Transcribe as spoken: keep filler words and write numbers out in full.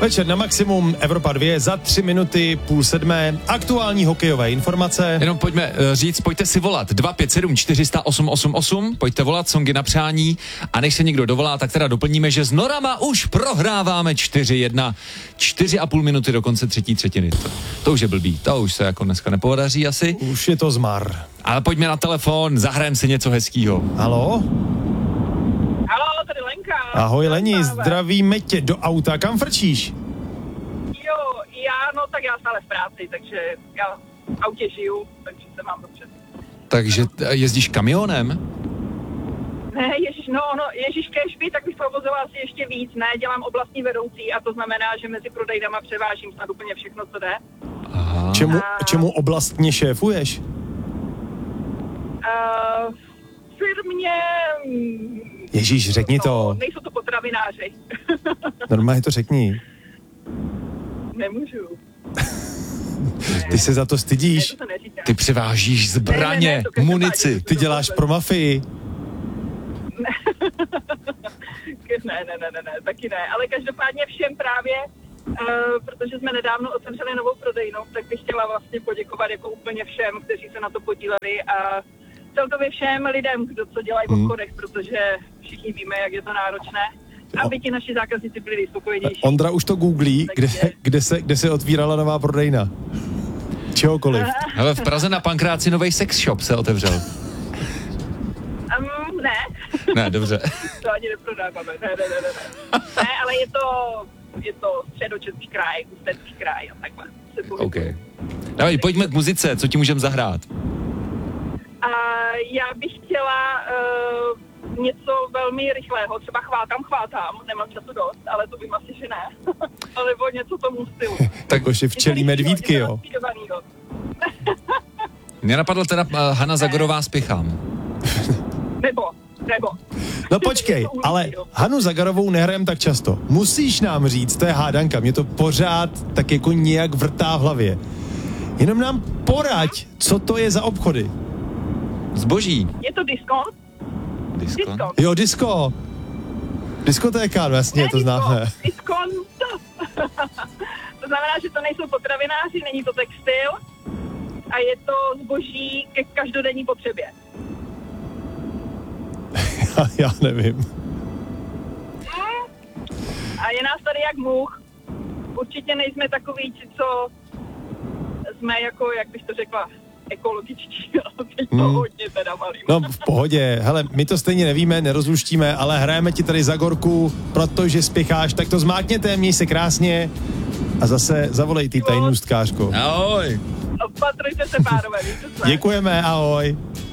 Večer na maximum, Evropa dva, za tři minuty, půl sedmé, aktuální hokejové informace. Jenom pojďme uh, říct, pojďte si volat dva pět sedm čtyři nula nula osm osm osm, pojďte volat, songy na přání a než se někdo dovolá, tak teda doplníme, že s Norama už prohráváme čtyři jedna, čtyři a půl minuty do konce třetí třetiny. To, to už je blbý, to už se jako dneska nepodaří asi. Už je to zmar. Ale pojďme na telefon, zahrajeme si něco hezkýho. Halo? Halo, tady Lenka. Ahoj Leni, zdravíme tě do auta, kam frčíš? Jo, já, no tak já stále v práci, takže já v autě žiju, takže se mám dobře. Takže jezdíš kamionem? Ne, ježiš, no, no, ježiš kežby, tak bych provozovala asi ještě víc, ne, dělám oblastní vedoucí a to znamená, že mezi prodejdama převážím snad úplně všechno, co jde. Aha. Čemu, A... čemu oblastně šéfuješ? Uh, firmě... Ježíš, řekni no, to. Nejsou to potravináři. Normálně to řekni. Nemůžu. Ty se za to stydíš. Ne, to se neříká. Ty přivážíš zbraně, Ne, ne, ne, to každopádně- munici. Ty děláš pro mafii. ne, ne, ne, ne, ne, taky ne, ale každopádně všem právě, uh, protože jsme nedávno otevřeli novou prodejnu, tak bych chtěla vlastně poděkovat jako úplně všem, kteří se na to podíleli a celkově všem lidem, kdo co dělají v obchodech, protože všichni víme, jak je to náročné, aby ti naši zákazníci byli spokojenější. Ondra už to googlí, kde, Takže- kde, se, kde se otvírala nová prodejna. Čehokoliv. Hele, v Praze na Pankráci novej sex shop se otevřel. Um, ne, Ne, dobře. to ani neprodáváme, ne, ne, ne, ne, ne. Ne, ale je to, je to středočeský kraj, Ústecký kraj a takhle. Se pohybuje. OK. Dávej, pojďme k muzice, co ti můžeme zahrát? A já bych chtěla uh, něco velmi rychlého, třeba chvátám, chvátám, nemám času dost, ale to vím asi, že ne. Alebo něco tomu stylu. Tak už je včelí medvídky, jo. Mě napadlo teda uh, Hana Zagorová Spěchám. Nebo, nebo. No počkej, ale Hanu Zagarovou nehrajem tak často. Musíš nám říct, to je hádanka, mě to pořád tak jako nějak vrtá v hlavě. Jenom nám poraď, co to je za obchody. Zboží. Je to diskont? Disko. Diskont. Jo, disco. Diskotéka, no jasně, Ne, to známe. Diskont. To znamená, že to nejsou potravináři, není to textil a je to zboží ke každodenní potřebě. Já, já nevím. A je nás tady jak much. Určitě nejsme takový, co jsme jako, jak bych to řekla, ekologičtí, ale teď to Hmm. hodně teda malý. No v pohodě, hele, my to stejně nevíme, nerozluštíme, ale hrajeme ti tady Zagorku, protože spěcháš, tak to zmákněte, měj se krásně a zase zavolej ty tajnůstkářko. Ahoj. Opatrujte se, pánové, víte se. Děkujeme, ahoj.